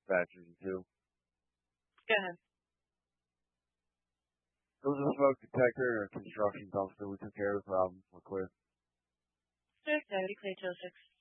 dispatchers too. Go ahead. It was a smoke detector and a construction dumpster. We took care of the problem. We're clear. Sir, 30 clear till 6.